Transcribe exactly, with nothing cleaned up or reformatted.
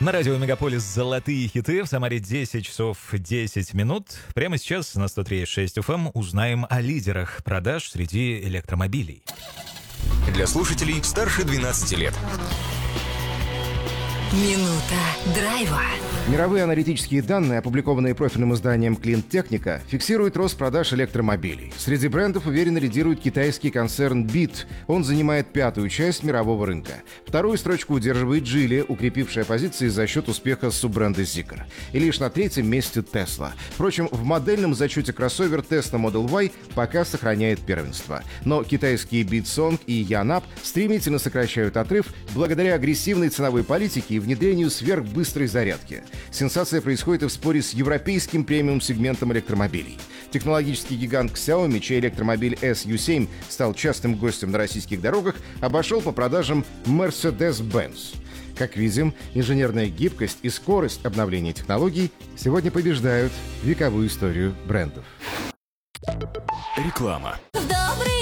На радио Мегаполис «Золотые хиты». В Самаре десять часов десять минут. Прямо сейчас на сто три и шесть эф эм узнаем о лидерах продаж среди электромобилей. Для слушателей старше двенадцати лет. Минута драйва. Мировые аналитические данные, опубликованные профильным изданием Клинтехника, фиксируют рост продаж электромобилей. Среди брендов уверенно лидирует китайский концерн бит. Он занимает пятую часть мирового рынка. Вторую строчку удерживает Geely, укрепившая позиции за счет успеха суббренда Zeekr. И лишь на третьем месте Tesla. Впрочем, в модельном зачете кроссовер Tesla Model Y пока сохраняет первенство. Но китайские Bitsong и Yanap стремительно сокращают отрыв благодаря агрессивной ценовой политике и внедрению сверхбыстрой зарядки. Сенсация происходит и в споре с европейским премиум-сегментом электромобилей. Технологический гигант Xiaomi, чей электромобиль эс ю семь стал частым гостем на российских дорогах, обошел по продажам Mercedes-Benz. Как видим, инженерная гибкость и скорость обновления технологий сегодня побеждают вековую историю брендов. Реклама.